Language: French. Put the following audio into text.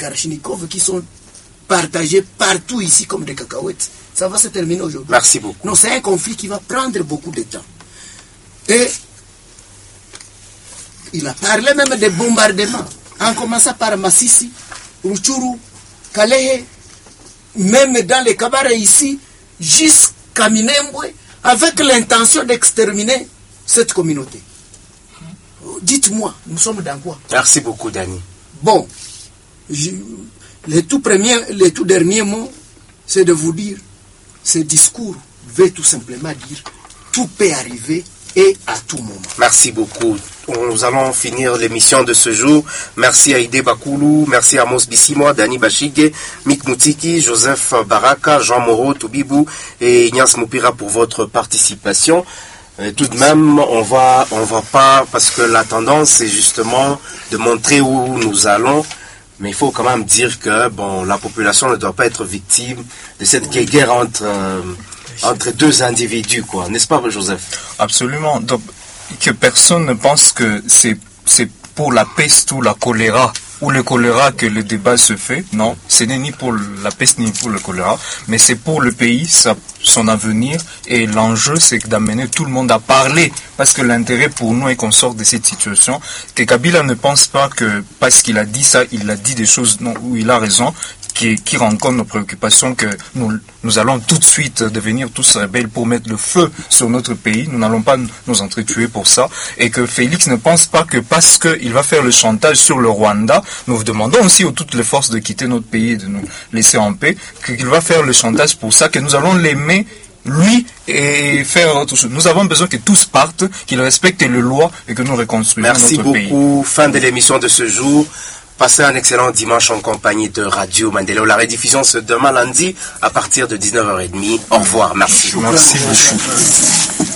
Kalachnikov qui sont partagés partout ici comme des cacahuètes. Ça va se terminer aujourd'hui. Merci beaucoup. Non, c'est un conflit qui va prendre beaucoup de temps. Et il a parlé même des bombardements, en commençant par Massissi, Rutshuru, Kalehe, même dans les cabarets ici, jusqu'à Minembwe, avec l'intention d'exterminer cette communauté. Dites-moi, nous sommes dans quoi? Merci beaucoup, Dani. Bon, les tout derniers mots, c'est de vous dire, ce discours veut tout simplement dire, tout peut arriver et à tout moment. Merci beaucoup. Nous allons finir l'émission de ce jour. Merci à Ide Bakoulou, merci à Amos Bissimo, Dani Bashige, Mick Moutiki, Joseph Baraka, Jean Moreau, Toubibou et Ignace Moupira pour votre participation. Tout de même, on va pas, parce que la tendance c'est justement de montrer où nous allons, mais il faut quand même dire que bon, la population ne doit pas être victime de cette guerre entre deux individus, quoi, n'est-ce pas, Joseph? Absolument. Donc, que personne ne pense que c'est pour la peste ou la choléra ou le choléra que le débat se fait. Non, ce n'est ni pour la peste ni pour le choléra, mais c'est pour le pays, son avenir, et l'enjeu c'est d'amener tout le monde à parler, parce que l'intérêt pour nous est qu'on sorte de cette situation, que Kabila ne pense pas que parce qu'il a dit ça, il a dit des choses où il a raison, qui rencontrent nos préoccupations, que nous allons tout de suite devenir tous rebelles pour mettre le feu sur notre pays. Nous n'allons pas nous entretuer pour ça. Et que Félix ne pense pas que parce qu'il va faire le chantage sur le Rwanda, nous demandons aussi à toutes les forces de quitter notre pays et de nous laisser en paix, qu'il va faire le chantage pour ça, que nous allons l'aimer lui et faire autre chose. Nous avons besoin que tous partent, qu'ils respectent les lois et que nous reconstruisons notre pays. Merci beaucoup. Fin de l'émission de ce jour. Passez un excellent dimanche en compagnie de Radio Mandela. La rediffusion c'est demain lundi à partir de 19h30. Au revoir. Merci. Merci beaucoup.